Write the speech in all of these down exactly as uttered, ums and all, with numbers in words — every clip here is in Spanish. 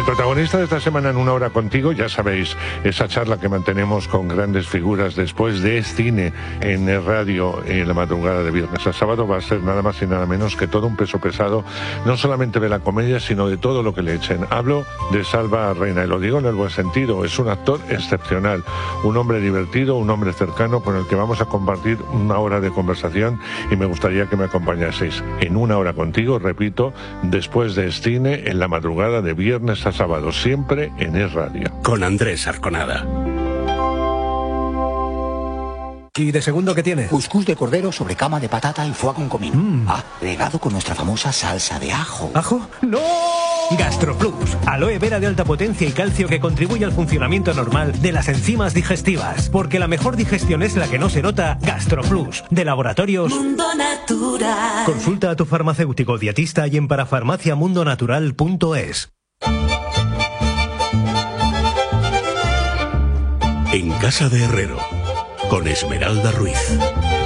protagonista de esta semana en Una Hora Contigo, ya sabéis, esa charla que mantenemos con grandes figuras después de cine en el radio en la madrugada de viernes a sábado, va a ser nada más y nada menos que todo un peso pesado, no solamente de la comedia, sino de todo lo que le echen. Hablo de Salva Reina, y lo digo en el buen sentido, es un actor excepcional, un hombre divertido, un hombre cercano con el que vamos a compartir una hora de conversación, y me gustaría que me acompañaseis en Una Hora Contigo, repito, después de cine en la madrugada de viernes a sábado, siempre en Es Radio. Con Andrés Arconada. ¿Y de segundo qué tiene? Cuscús de cordero sobre cama de patata y foie con comino. Mm. Ah, regado con nuestra famosa salsa de ajo. ¿Ajo? ¡No! GastroPlus, aloe vera de alta potencia y calcio que contribuye al funcionamiento normal de las enzimas digestivas. Porque la mejor digestión es la que no se nota. GastroPlus, de Laboratorios Mundo Natural. Consulta a tu farmacéutico dietista y en parafarmacia mundo natural punto es. En Casa de Herrero, con Esmeralda Ruiz.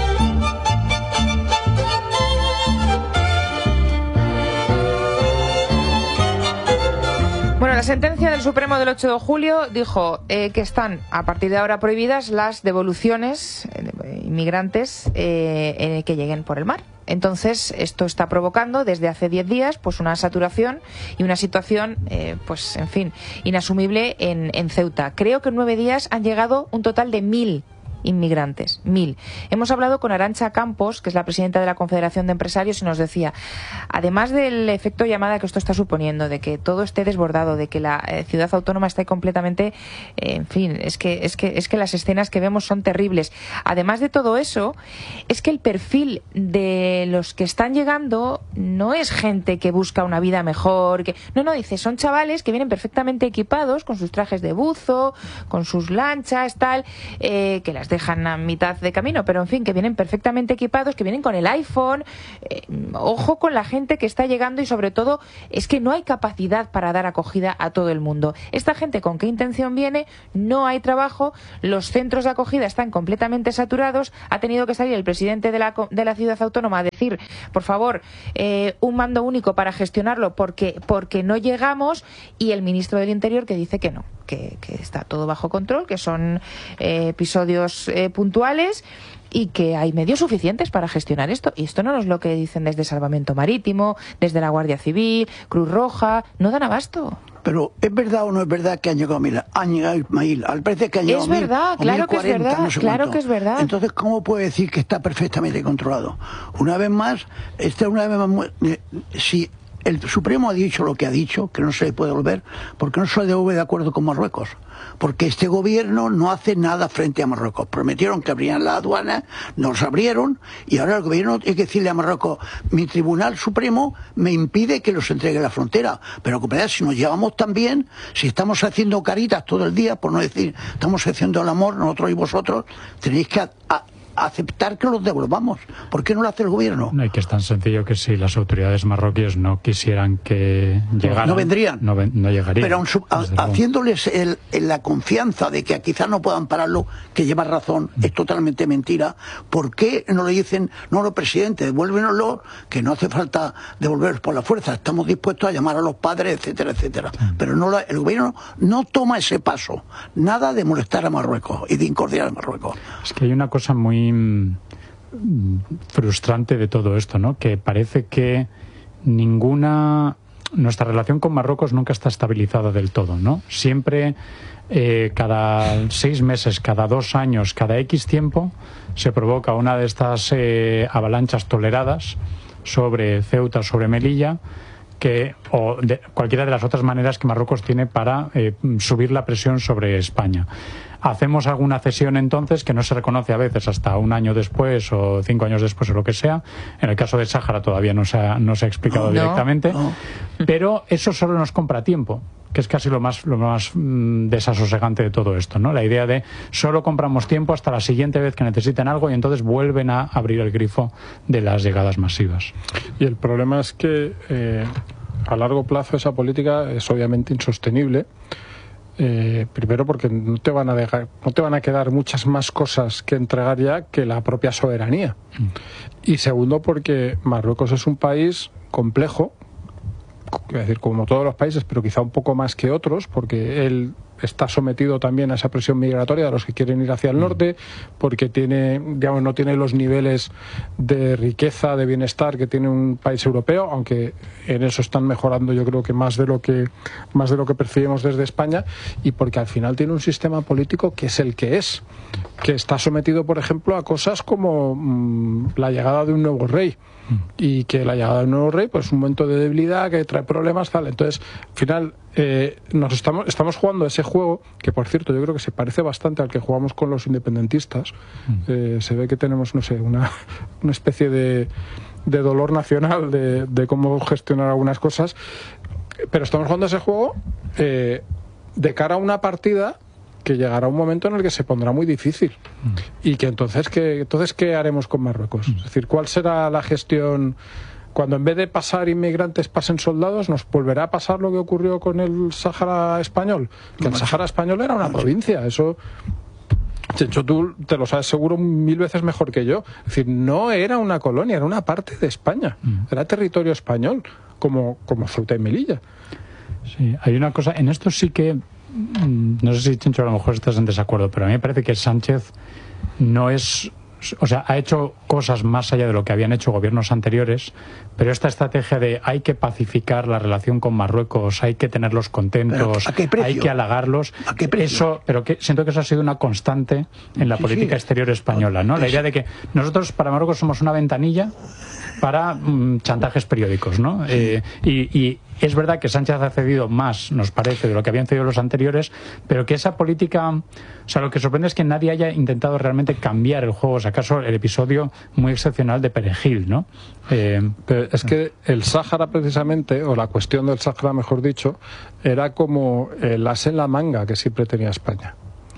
Bueno, la sentencia del Supremo del ocho de julio dijo eh, que están a partir de ahora prohibidas las devoluciones de inmigrantes eh, eh, que lleguen por el mar. Entonces, esto está provocando desde hace diez días pues una saturación y una situación, eh, pues en fin, inasumible en, en Ceuta. Creo que en nueve días han llegado un total de mil inmigrantes, mil. Hemos hablado con Arantxa Campos, que es la presidenta de la Confederación de Empresarios, y nos decía, además del efecto llamada que esto está suponiendo, de que todo esté desbordado, de que la eh, ciudad autónoma está completamente, eh, en fin, es que, es que, es que las escenas que vemos son terribles. Además de todo eso, es que el perfil de los que están llegando no es gente que busca una vida mejor, que no, no, dice, son chavales que vienen perfectamente equipados, con sus trajes de buzo, con sus lanchas, tal, eh, que las dejan a mitad de camino, pero en fin, que vienen perfectamente equipados, que vienen con el iPhone. Eh, ojo con la gente que está llegando, y sobre todo es que no hay capacidad para dar acogida a todo el mundo. Esta gente, ¿con qué intención viene? No hay trabajo, los centros de acogida están completamente saturados, ha tenido que salir el presidente de la, de la ciudad autónoma a decir, por favor, eh, un mando único para gestionarlo porque, porque no llegamos, y el ministro del Interior que dice que no, que, que está todo bajo control, que son eh, episodios Eh, puntuales y que hay medios suficientes para gestionar esto. Y esto no es lo que dicen desde Salvamento Marítimo, desde la Guardia Civil, Cruz Roja, no dan abasto. Pero ¿es verdad o no es verdad que han llegado mil? Han llegado Ismail, al parece que han llegado Es verdad, mil, claro que es verdad, no sé claro cuánto. que es verdad. Entonces, ¿cómo puede decir que está perfectamente controlado? Una vez más, esta una vez más, si el Supremo ha dicho lo que ha dicho, que no se le puede volver, porque no se le devuelve de acuerdo con Marruecos. Porque este gobierno no hace nada frente a Marruecos. Prometieron que abrían las aduanas, nos abrieron, y ahora el gobierno tiene que decirle a Marruecos, mi Tribunal Supremo me impide que los entregue a la frontera. Pero compañera, si nos llevamos tan bien, si estamos haciendo caritas todo el día, por no decir, estamos haciendo el amor, nosotros y vosotros, tenéis que a, a, aceptar que los devolvamos. ¿Por qué no lo hace el gobierno? No, y que es tan sencillo que si las autoridades marroquíes no quisieran que llegaran, no vendrían, no, no llegarían. Pero a, haciéndoles el, el, la confianza de que quizás no puedan pararlo, que lleva razón, mm. es totalmente mentira. ¿Por qué no le dicen, no, no, presidente, devuélvenoslo, que no hace falta devolverlos por la fuerza, estamos dispuestos a llamar a los padres, etcétera, etcétera? Mm. Pero no, el gobierno no toma ese paso, nada de molestar a Marruecos y de incordiar a Marruecos. Es que hay una cosa muy frustrante de todo esto, ¿no? Que parece que ninguna nuestra relación con Marruecos nunca está estabilizada del todo, ¿no? Siempre eh, cada seis meses, cada dos años, cada X tiempo se provoca una de estas eh, avalanchas toleradas sobre Ceuta, sobre Melilla, que o de cualquiera de las otras maneras que Marruecos tiene para eh, subir la presión sobre España. Hacemos alguna cesión entonces que no se reconoce a veces hasta un año después o cinco años después o lo que sea. En el caso de Sáhara todavía no se ha, no se ha explicado no, directamente, no. Pero eso solo nos compra tiempo, que es casi lo más, lo más mmm, desasosegante de todo esto, ¿no? La idea de solo compramos tiempo hasta la siguiente vez que necesiten algo y entonces vuelven a abrir el grifo de las llegadas masivas. Y el problema es que eh, a largo plazo esa política es obviamente insostenible. Eh, primero porque no te van a dejar, no te van a quedar muchas más cosas que entregar ya que la propia soberanía. Mm. Y segundo porque Marruecos es un país complejo, es decir, como todos los países, pero quizá un poco más que otros, porque él está sometido también a esa presión migratoria de los que quieren ir hacia el norte, porque tiene, digamos, no tiene los niveles de riqueza, de bienestar que tiene un país europeo, aunque en eso están mejorando, yo creo que más de lo que más de lo que percibimos desde España, y porque al final tiene un sistema político que es el que es, que está sometido, por ejemplo, a cosas como mmm, la llegada de un nuevo rey, y que la llegada de un nuevo rey, pues es un momento de debilidad que trae problemas, tal. Entonces, al final, eh, nos estamos, estamos jugando ese juego, que por cierto, yo creo que se parece bastante al que jugamos con los independentistas. Mm. Eh, se ve que tenemos, no sé, una, una especie de, de dolor nacional de, de cómo gestionar algunas cosas. Pero estamos jugando ese juego eh, de cara a una partida que llegará un momento en el que se pondrá muy difícil. Mm. Y que entonces, ¿qué, entonces, ¿qué haremos con Marruecos? Mm. Es decir, ¿cuál será la gestión? Cuando en vez de pasar inmigrantes pasen soldados, ¿nos volverá a pasar lo que ocurrió con el Sáhara español? Que el Sáhara español era una provincia, eso... Chencho, tú te lo sabes seguro mil veces mejor que yo. Es decir, no era una colonia, era una parte de España. Mm. Era territorio español, como, como Ceuta y Melilla. Sí, hay una cosa, en esto sí que... No sé si, Chencho, a lo mejor estás en desacuerdo, pero a mí me parece que Sánchez no es... O sea, ha hecho cosas más allá de lo que habían hecho gobiernos anteriores, pero esta estrategia de hay que pacificar la relación con Marruecos, hay que tenerlos contentos, hay que halagarlos, ¿a qué precio? Eso, pero que siento que eso ha sido una constante en la sí, política sí. exterior española, ¿no? La idea de que nosotros para Marruecos somos una ventanilla para mmm, chantajes periódicos, ¿no? Sí. Eh, y, y es verdad que Sánchez ha cedido más, nos parece, de lo que habían cedido los anteriores, pero que esa política... O sea, lo que sorprende es que nadie haya intentado realmente cambiar el juego. O sea, acaso el episodio muy excepcional de Perejil, ¿no? Eh, pero es que el Sáhara, precisamente, o la cuestión del Sáhara, mejor dicho, era como el as en la manga que siempre tenía España.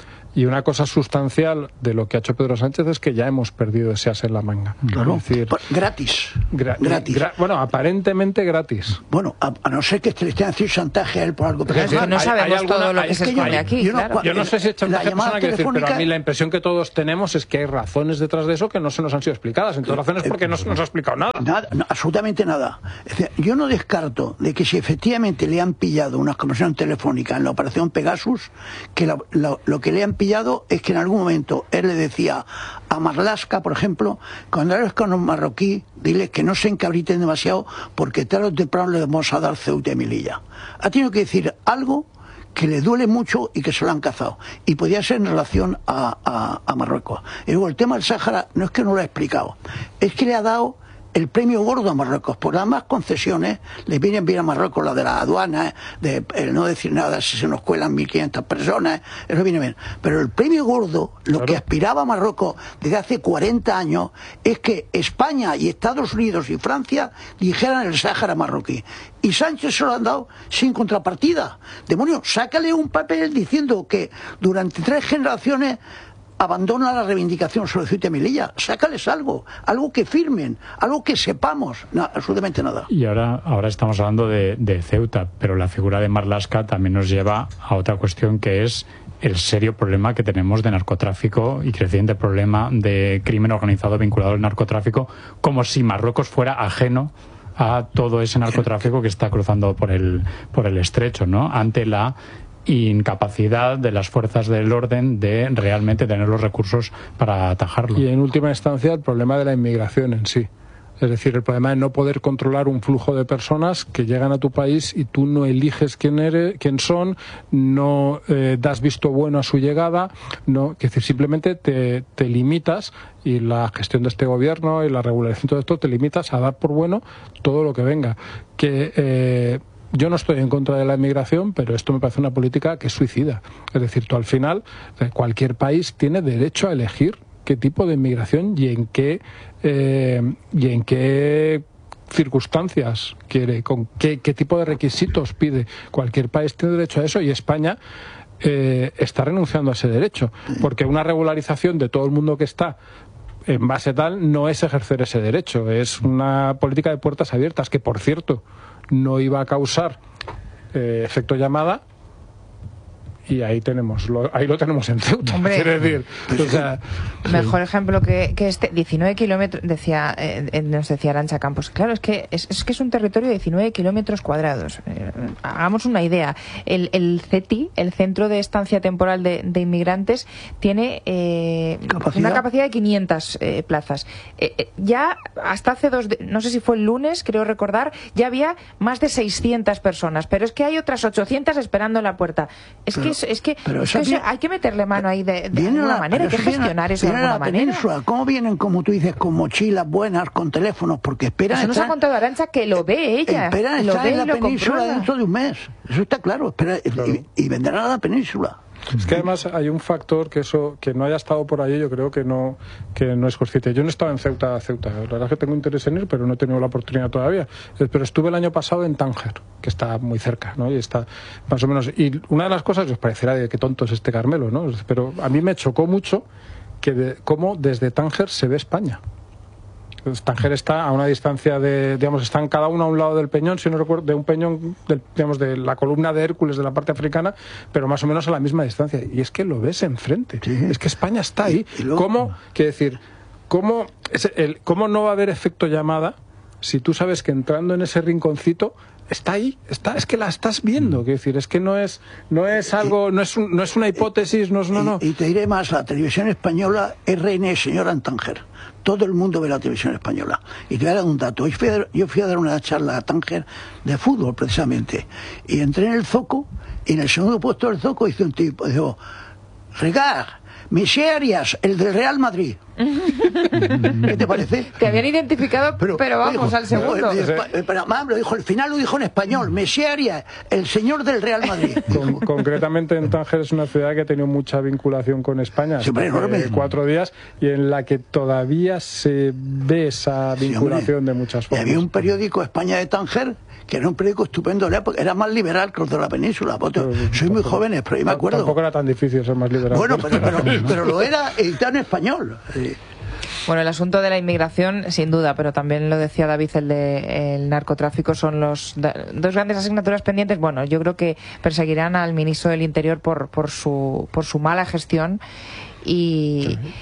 Y una cosa sustancial de lo que ha hecho Pedro Sánchez es que ya hemos perdido ese as en la manga. Claro. Es decir, gratis. Gra gratis. Gra bueno, aparentemente gratis. Bueno, a, a no ser que le estén haciendo chantaje a él por algo. Pero es que no sabemos hay, hay alguna, todo lo que hay, se esconde aquí. Yo no, claro. yo no sé si es chantaje personal, quiero decir, pero a mí la impresión que todos tenemos es que hay razones detrás de eso que no se nos han sido explicadas. Entonces, razones porque no se nos ha explicado nada. Nada, no, absolutamente nada. Es decir, yo no descarto de que si efectivamente le han pillado una conversación telefónica en la operación Pegasus, que lo, lo, lo que le han pillado es que en algún momento él le decía a Marlaska, por ejemplo, cuando eres con un marroquí, dile que no se encabriten demasiado porque tarde o temprano le vamos a dar Ceuta y Melilla. Ha tenido que decir algo que le duele mucho y que se lo han cazado. Y podía ser en relación a, a, a Marruecos. Y luego el tema del Sáhara no es que no lo ha explicado, es que le ha dado el premio gordo a Marruecos. Por las más concesiones le vienen bien a Marruecos, la de la aduana, de el no decir nada si se nos cuelan mil quinientas personas, eso viene bien. Pero el premio gordo, lo claro. que aspiraba a Marruecos desde hace cuarenta años, es que España y Estados Unidos y Francia dijeran el Sáhara marroquí. Y Sánchez se lo han dado sin contrapartida. Demonio, sácale un papel diciendo que durante tres generaciones abandona la reivindicación sobre Ceuta y Melilla. Sácales algo, algo que firmen, algo que sepamos. No, absolutamente nada. Y ahora, ahora estamos hablando de, de Ceuta, pero la figura de Marlaska también nos lleva a otra cuestión, que es el serio problema que tenemos de narcotráfico y creciente problema de crimen organizado vinculado al narcotráfico, como si Marruecos fuera ajeno a todo ese narcotráfico que está cruzando por el, por el estrecho, ¿no? Ante la incapacidad de las fuerzas del orden de realmente tener los recursos para atajarlo. Y en última instancia el problema de la inmigración en sí. Es decir, el problema de no poder controlar un flujo de personas que llegan a tu país y tú no eliges quién eres, quién son, no eh, das visto bueno a su llegada, no, es decir, simplemente te, te limitas, y la gestión de este gobierno y la regularización de todo esto, te limitas a dar por bueno todo lo que venga. Que eh, yo no estoy en contra de la inmigración, pero esto me parece una política que es suicida. Es decir, tú al final, cualquier país tiene derecho a elegir qué tipo de inmigración y en qué eh, y en qué circunstancias quiere, con qué, qué tipo de requisitos pide. Cualquier país tiene derecho a eso, y España eh, está renunciando a ese derecho, porque una regularización de todo el mundo que está en base tal no es ejercer ese derecho, es una política de puertas abiertas que, por cierto, no iba a causar eh, efecto llamada y ahí tenemos lo, ahí lo tenemos en Ceuta. Hombre, quiero decir, o sea, mejor sí. ejemplo que, que este, diecinueve kilómetros, decía, eh, nos decía Arantxa Campos. Claro, es que es, es que es un territorio de diecinueve kilómetros cuadrados. Eh, hagamos una idea. El, el C E T I, el Centro de Estancia Temporal de, de Inmigrantes, tiene eh, ¿Capacidad? una capacidad de quinientas eh, plazas. Eh, eh, ya hasta hace dos, no sé si fue el lunes, creo recordar, ya había más de seiscientas personas, pero es que hay otras ochocientas esperando en la puerta. Es pero, que es, es que, pero es que viene, hay que meterle mano ahí de, de alguna la, manera, hay que gestionar viene, eso de viene alguna la manera. Península. ¿Cómo vienen, como tú dices, con mochilas buenas, con teléfonos? Porque esperan Eso nos estar, ha contado Arantxa que lo ve ella. esperan lo estar ve en y la lo península comprueba. dentro de un mes. Eso está claro. Espera, Claro. Y, y vendrán a la península. Es que además hay un factor que eso que no haya estado por allí, yo creo que no que no es consciente. Yo no he estado en Ceuta, Ceuta. La verdad es que tengo interés en ir, pero no he tenido la oportunidad todavía. Pero estuve el año pasado en Tánger, que está muy cerca, ¿no? Y está más o menos. Y una de las cosas, os parecerá de qué tonto es este Carmelo, ¿no? Pero a mí me chocó mucho que de, cómo desde Tánger se ve España. Tánger está a una distancia de, digamos, están cada uno a un lado del peñón, si no recuerdo, de un peñón, del, digamos, de la columna de Hércules de la parte africana, pero más o menos a la misma distancia. Y es que lo ves enfrente. Sí. Es que España está ahí. Y, y luego... ¿Cómo, quiero decir, cómo, es el, cómo no va a haber efecto llamada si tú sabes que entrando en ese rinconcito está ahí, está, es que la estás viendo, quiero decir, es que no es, no es algo, no es, un, no es una hipótesis, no es, no, no. Y, y te diré más, la televisión española es reina y señora en Tánger. Todo el mundo ve la televisión española. Y te voy a dar un dato. Yo fui a dar, yo fui a dar una charla a Tánger de fútbol, precisamente. Y entré en el Zoco, y en el segundo puesto del Zoco hice un tipo, dijo, Regard, Monsieur Arias, el del Real Madrid. ¿Qué te parece? Te habían identificado, pero, pero vamos, dijo, al segundo. Pero, pero, pero además lo dijo, al final lo dijo en español, Monsieur Arias, el señor del Real Madrid. Con, concretamente en Tánger es una ciudad que ha tenido mucha vinculación con España, sí, eh, cuatro días, y en la que todavía se ve esa vinculación sí, de muchas formas. Y había un periódico, España de Tánger, que era un periódico estupendo de la época, era más liberal que los de la península. Soy muy jóvenes, pero yo me acuerdo. Tampoco era tan difícil ser más liberal. Bueno, pero, pero, pero lo era editado en español. Bueno, el asunto de la inmigración, sin duda, pero también lo decía David, el de el narcotráfico, son los dos grandes asignaturas pendientes. Bueno, yo creo que perseguirán al ministro del Interior por, por, su, por su mala gestión y... Sí.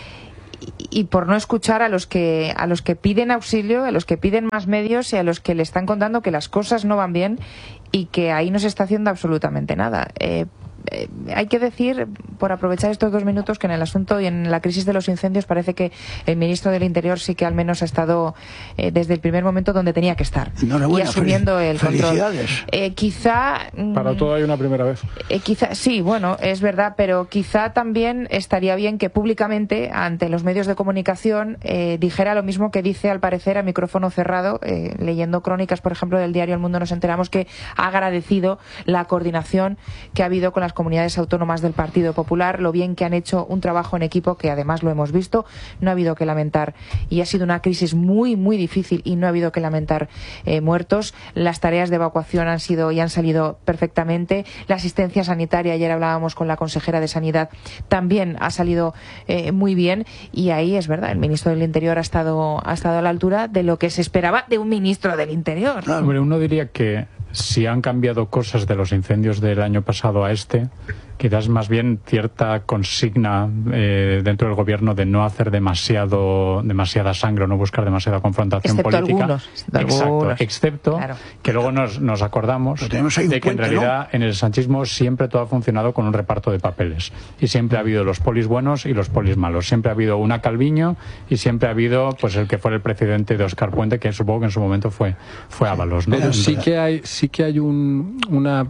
y por no escuchar a los que a los que piden auxilio, a los que piden más medios y a los que le están contando que las cosas no van bien y que ahí no se está haciendo absolutamente nada. Eh, eh, hay que decir, por aprovechar estos dos minutos, que en el asunto y en la crisis de los incendios parece que el ministro del Interior sí que al menos ha estado eh, desde el primer momento donde tenía que estar y asumiendo el control. Eh, quizá para todo hay una primera vez. Eh, quizá sí, bueno, es verdad, pero quizá también estaría bien que públicamente ante los medios de comunicación eh, dijera lo mismo que dice al parecer a micrófono cerrado, eh, leyendo crónicas, por ejemplo, del diario El Mundo nos enteramos que ha agradecido la coordinación que ha habido con las comunidades autónomas del Partido Popular, lo bien que han hecho un trabajo en equipo, que además lo hemos visto, no ha habido que lamentar y ha sido una crisis muy, muy difícil y no ha habido que lamentar eh, muertos. Las tareas de evacuación han sido y han salido perfectamente. La asistencia sanitaria, ayer hablábamos con la consejera de Sanidad, también ha salido eh, muy bien y ahí es verdad, el ministro del Interior ha estado, ha estado a la altura de lo que se esperaba de un ministro del Interior. Hombre, uno diría que si han cambiado cosas de los incendios del año pasado a este, quizás más bien cierta consigna eh, dentro del gobierno de no hacer demasiado demasiada sangre o no buscar demasiada confrontación excepto política. Algunos, excepto Exacto, algunos. excepto Claro. que luego nos, nos acordamos de que en realidad ¿no? en el sanchismo siempre todo ha funcionado con un reparto de papeles y siempre ha habido los polis buenos y los polis malos. Siempre ha habido una Calviño y siempre ha habido pues el que fuera el presidente de Óscar Puente, que supongo que en su momento fue fue Ábalos, ¿no? Pero sí que hay sí que hay un, una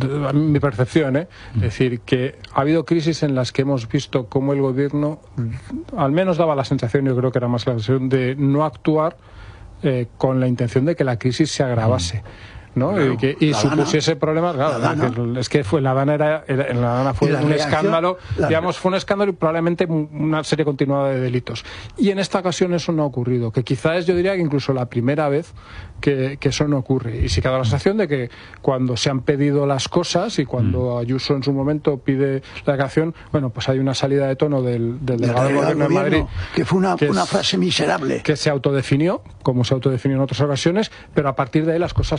mi percepción, ¿eh? Es decir, que ha habido crisis en las que hemos visto cómo el gobierno, al menos daba la sensación, yo creo que era más la sensación de no actuar eh, con la intención de que la crisis se agravase, ¿no? Claro, y que y supusiese problemas. Claro, es que fue la Dana era, era la Dana fue un escándalo, la... digamos, fue un escándalo y probablemente una serie continuada de delitos. Y en esta ocasión eso no ha ocurrido, que quizás yo diría que incluso la primera vez que, que eso no ocurre. Y sí que da la sensación de que cuando se han pedido las cosas y cuando Ayuso en su momento pide la declaración, bueno, pues hay una salida de tono del, del delegado del gobierno de Madrid, que fue una, que una es, frase miserable, que se autodefinió, como se autodefinió en otras ocasiones, pero a partir de ahí las cosas han empezado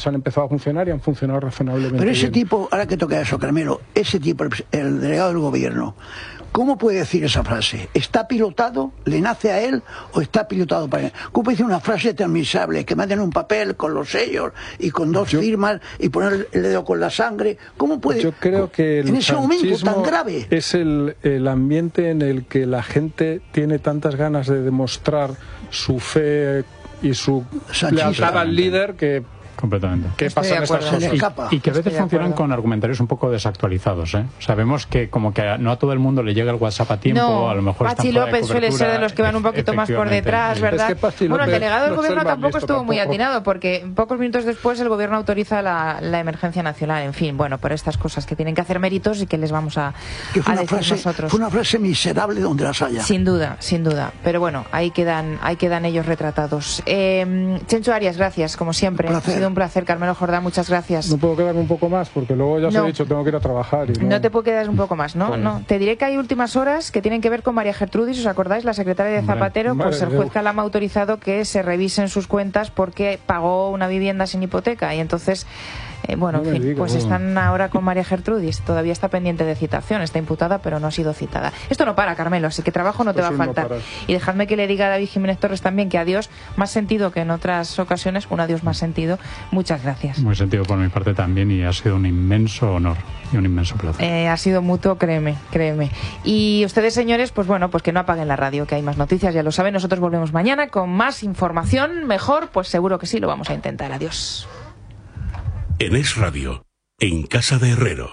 empezado a funcionar y han funcionado razonablemente Pero ese bien. tipo, ahora que toca eso, Carmelo, ese tipo, el, el delegado del gobierno, ¿cómo puede decir esa frase? ¿Está pilotado? ¿Le nace a él o está pilotado para él? ¿Cómo puede decir una frase tan miserable que manden un papel con los sellos y con dos yo, firmas y poner el dedo con la sangre? ¿Cómo puede? Yo creo que el en ese momento tan grave es el, el ambiente en el que la gente tiene tantas ganas de demostrar su fe y su lealtad al líder que completamente. ¿Qué pasa en estas cosas? Y, y que a veces funcionan con argumentarios un poco desactualizados, ¿eh? Sabemos que como que no a todo el mundo le llega el WhatsApp a tiempo, no, a lo mejor Pachi López suele ser de los que van un poquito más por detrás, ¿verdad? Es que bueno, el delegado del gobierno tampoco estuvo tampoco. muy atinado, porque pocos minutos después el gobierno autoriza la, la emergencia nacional. En fin, bueno, por estas cosas que tienen que hacer méritos y que les vamos a, que fue a una decir frase, nosotros. Fue una frase miserable donde las haya. Sin duda, sin duda. Pero bueno, ahí quedan, ahí quedan ellos retratados. Eh, Chencho Arias, gracias, como siempre. Ha sido un placer. Carmelo Jordán, muchas gracias. No puedo quedarme un poco más porque luego ya os no. he dicho, tengo que ir a trabajar. Y no... no te puedo quedar un poco más, ¿no? Pues... no. Te diré que hay últimas horas que tienen que ver con María Gertrudis, ¿os acordáis? La secretaria de Zapatero, Madre pues el juez Calama ha autorizado que se revisen sus cuentas porque pagó una vivienda sin hipoteca y entonces... Eh, bueno, no en fin, digas, pues bueno. están ahora con María Gertrudis. Todavía está pendiente de citación, está imputada, pero no ha sido citada. Esto no para, Carmelo, así que trabajo no te pues va a faltar. No y dejadme que le diga a David Jiménez Torres también que adiós, más sentido que en otras ocasiones, un adiós más sentido. Muchas gracias. Muy sentido por mi parte también y ha sido un inmenso honor y un inmenso placer. Eh, ha sido mutuo, créeme, créeme. Y ustedes, señores, pues bueno, pues que no apaguen la radio, que hay más noticias, ya lo saben. Nosotros volvemos mañana con más información, mejor, pues seguro que sí, lo vamos a intentar. Adiós. En Es Radio. En Casa de Herrero.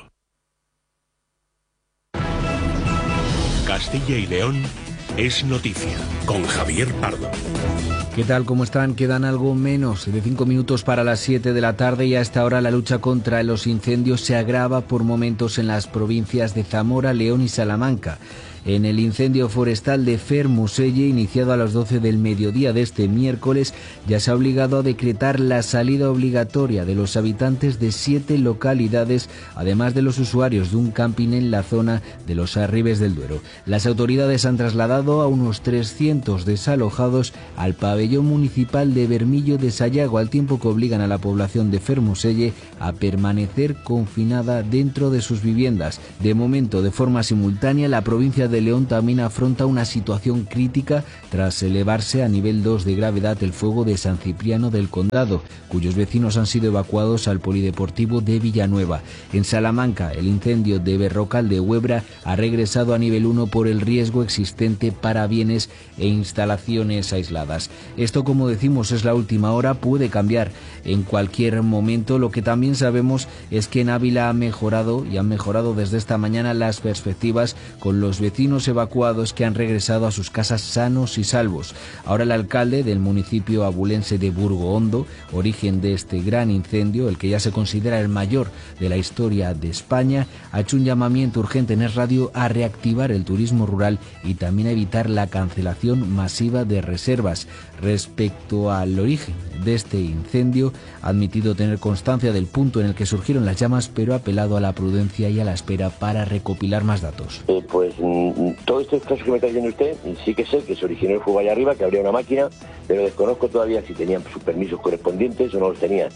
Castilla y León es noticia con Javier Pardo. ¿Qué tal? ¿Cómo están? Quedan algo menos de cinco minutos para las siete de la tarde y a esta hora la lucha contra los incendios se agrava por momentos en las provincias de Zamora, León y Salamanca. En el incendio forestal de Fermoselle, iniciado a las doce del mediodía de este miércoles, ya se ha obligado a decretar la salida obligatoria de los habitantes de siete localidades, además de los usuarios de un camping en la zona de los Arribes del Duero. Las autoridades han trasladado a unos trescientos desalojados al pabellón municipal de Bermillo de Sayago, al tiempo que obligan a la población de Fermoselle a permanecer confinada dentro de sus viviendas. De momento, de forma simultánea, la provincia de León también afronta una situación crítica tras elevarse a nivel dos de gravedad el fuego de San Cipriano del Condado, cuyos vecinos han sido evacuados al polideportivo de Villanueva. En Salamanca, el incendio de Berrocal de Huebra ha regresado a nivel uno por el riesgo existente para bienes e instalaciones aisladas. Esto, como decimos, es la última hora, puede cambiar en cualquier momento. Lo que también sabemos es que en Ávila ha mejorado y han mejorado desde esta mañana las perspectivas con los vecinos evacuados que han regresado a sus casas sanos y salvos. Ahora el alcalde del municipio abulense de Burgo Hondo, origen de este gran incendio, el que ya se considera el mayor de la historia de España, ha hecho un llamamiento urgente en Es Radio a reactivar el turismo rural y también a evitar la cancelación masiva de reservas. Respecto al origen de este incendio, ha admitido tener constancia del punto en el que surgieron las llamas, pero ha apelado a la prudencia y a la espera para recopilar más datos. Eh, pues mm, todo este caso que me está diciendo usted, sí que sé que se originó el fuego allá arriba, que habría una máquina, pero desconozco todavía si tenían sus permisos correspondientes o no los tenían.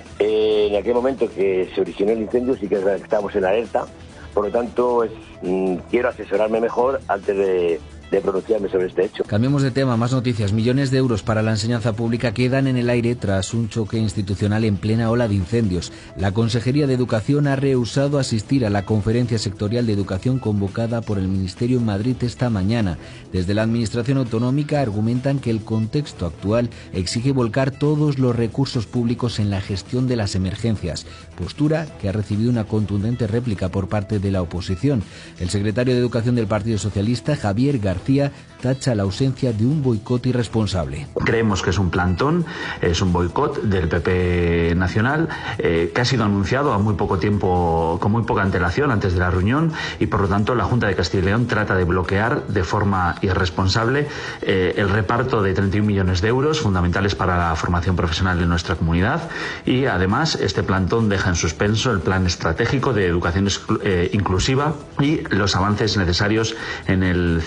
Eh, en aquel momento que se originó el incendio sí que estábamos en alerta, por lo tanto es, mm, quiero asesorarme mejor antes de... de pronunciarme sobre este hecho. Cambiemos de tema, más noticias. Millones de euros para la enseñanza pública quedan en el aire tras un choque institucional en plena ola de incendios. La Consejería de Educación ha rehusado asistir a la conferencia sectorial de educación convocada por el Ministerio en Madrid esta mañana. Desde la Administración Autonómica argumentan que el contexto actual exige volcar todos los recursos públicos en la gestión de las emergencias, postura que ha recibido una contundente réplica por parte de la oposición. El secretario de Educación del Partido Socialista, Javier García, tacha la ausencia de un boicot irresponsable. Creemos que es un plantón, es un boicot del P P nacional eh, que ha sido anunciado a muy poco tiempo, con muy poca antelación antes de la reunión, y por lo tanto la Junta de Castilla y León trata de bloquear de forma irresponsable eh, el reparto de treinta y un millones de euros fundamentales para la formación profesional de nuestra comunidad, y además este plantón deja en suspenso el plan estratégico de educación eh, inclusiva y los avances necesarios en el ciclo de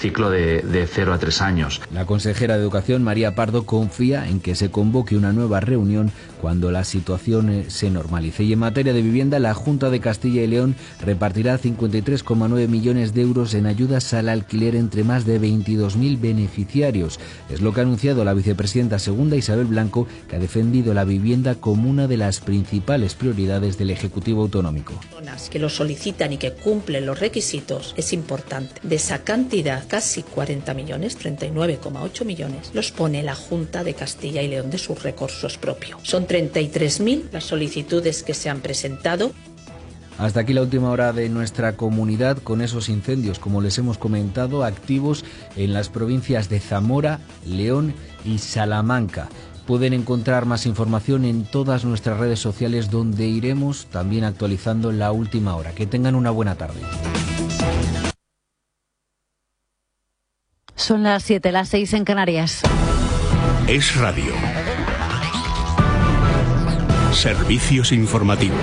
de, de cero a tres años. La consejera de Educación, María Pardo, confía en que se convoque una nueva reunión cuando la situación se normalice. Y en materia de vivienda, la Junta de Castilla y León repartirá cincuenta y tres coma nueve millones de euros en ayudas al alquiler entre más de veintidós mil beneficiarios. Es lo que ha anunciado la vicepresidenta segunda, Isabel Blanco, que ha defendido la vivienda como una de las principales prioridades del Ejecutivo Autonómico. Que lo solicitan y que cumplen los requisitos es importante. De esa cantidad, casi cuarenta millones, treinta y nueve coma ocho millones, los pone la Junta de Castilla y León de sus recursos propios. Son treinta y tres mil las solicitudes que se han presentado. Hasta aquí la última hora de nuestra comunidad, con esos incendios, como les hemos comentado, activos en las provincias de Zamora, León y Salamanca. Pueden encontrar más información en todas nuestras redes sociales, donde iremos también actualizando la última hora. Que tengan una buena tarde. Son las siete, las seis en Canarias. Es Radio. Servicios informativos.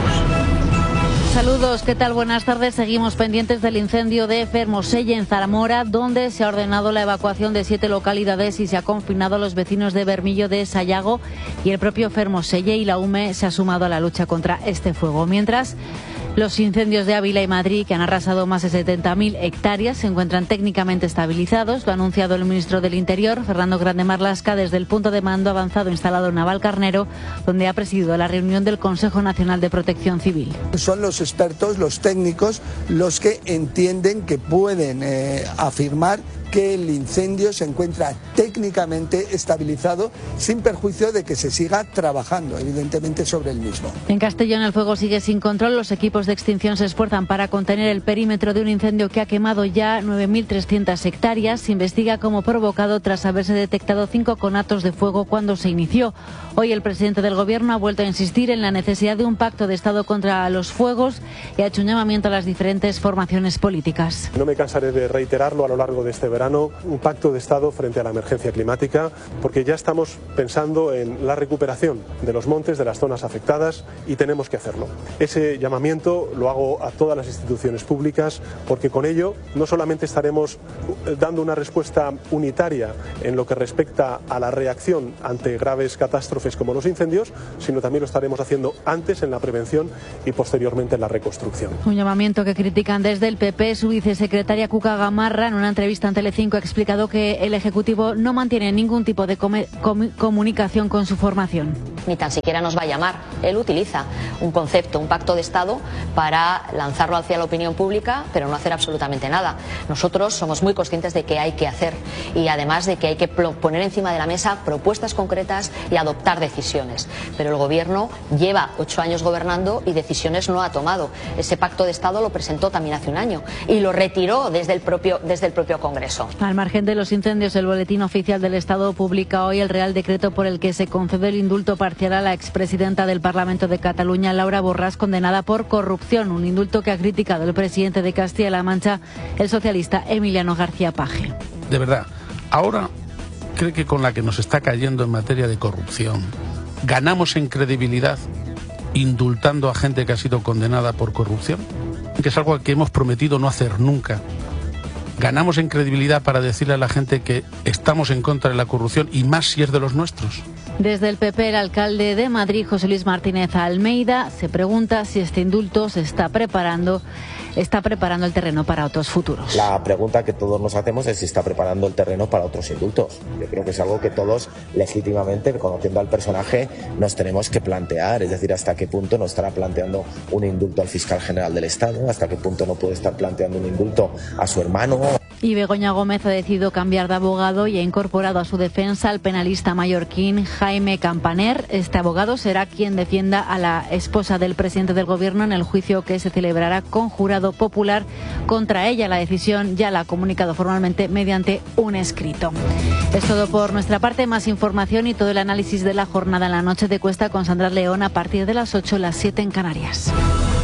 Saludos, ¿qué tal? Buenas tardes. Seguimos pendientes del incendio de Fermoselle en Zamora, donde se ha ordenado la evacuación de siete localidades y se ha confinado a los vecinos de Bermillo de Sayago y el propio Fermoselle, y la U M E se ha sumado a la lucha contra este fuego. Mientras, los incendios de Ávila y Madrid, que han arrasado más de setenta mil hectáreas, se encuentran técnicamente estabilizados. Lo ha anunciado el ministro del Interior, Fernando Grande Marlaska, desde el punto de mando avanzado instalado en Navalcarnero, donde ha presidido la reunión del Consejo Nacional de Protección Civil. Son los expertos, los técnicos, los que entienden que pueden eh, afirmar que el incendio se encuentra técnicamente estabilizado, sin perjuicio de que se siga trabajando, evidentemente, sobre el mismo. En Castellón el fuego sigue sin control. Los equipos de extinción se esfuerzan para contener el perímetro de un incendio que ha quemado ya nueve mil trescientas hectáreas. Se investiga cómo provocado tras haberse detectado cinco conatos de fuego cuando se inició. Hoy el presidente del Gobierno ha vuelto a insistir en la necesidad de un pacto de Estado contra los fuegos y ha hecho un llamamiento a las diferentes formaciones políticas. No me cansaré de reiterarlo a lo largo de este verano. Un pacto de Estado frente a la emergencia climática, porque ya estamos pensando en la recuperación de los montes, de las zonas afectadas, y tenemos que hacerlo. Ese llamamiento lo hago a todas las instituciones públicas, porque con ello no solamente estaremos dando una respuesta unitaria en lo que respecta a la reacción ante graves catástrofes como los incendios, sino también lo estaremos haciendo antes en la prevención y posteriormente en la reconstrucción. Un llamamiento que critican desde el P P. Su vicesecretaria Cuca Gamarra, en una entrevista en Telecinco, ha explicado que el Ejecutivo no mantiene ningún tipo de com com comunicación con su formación. Ni tan siquiera nos va a llamar. Él utiliza un concepto, un pacto de Estado, para lanzarlo hacia la opinión pública, pero no hacer absolutamente nada. Nosotros somos muy conscientes de que hay que hacer, y además de que hay que poner encima de la mesa propuestas concretas y adoptar decisiones. Pero el Gobierno lleva ocho años gobernando y decisiones no ha tomado. Ese pacto de Estado lo presentó también hace un año y lo retiró desde el propio, desde el propio Congreso. Al margen de los incendios, el Boletín Oficial del Estado publica hoy el Real Decreto por el que se concede el indulto parcial a la expresidenta del Parlamento de Cataluña, Laura Borràs, condenada por corrupción. Un indulto que ha criticado el presidente de Castilla-La Mancha, el socialista Emiliano García Paje. De verdad, ahora cree que con la que nos está cayendo en materia de corrupción, ganamos en credibilidad indultando a gente que ha sido condenada por corrupción, que es algo que hemos prometido no hacer nunca. ¿Ganamos en credibilidad para decirle a la gente que estamos en contra de la corrupción, y más si es de los nuestros? Desde el P P, el alcalde de Madrid, José Luis Martínez Almeida, se pregunta si este indulto se está preparando, está preparando el terreno para otros futuros. La pregunta que todos nos hacemos es si está preparando el terreno para otros indultos. Yo creo que es algo que todos, legítimamente, conociendo al personaje, nos tenemos que plantear. Es decir, hasta qué punto no estará planteando un indulto al fiscal general del Estado, hasta qué punto no puede estar planteando un indulto a su hermano. Y Begoña Gómez ha decidido cambiar de abogado y ha incorporado a su defensa al penalista mallorquín Jaime Campaner. Este abogado será quien defienda a la esposa del presidente del Gobierno en el juicio que se celebrará con jurado popular contra ella. La decisión ya la ha comunicado formalmente mediante un escrito. Es todo por nuestra parte. Más información y todo el análisis de la jornada en la noche de Cuesta con Sandra León a partir de las ocho, las siete en Canarias.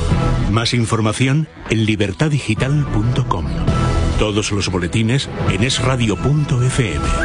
Más información en libertad digital punto com. Todos los boletines en es radio punto f m.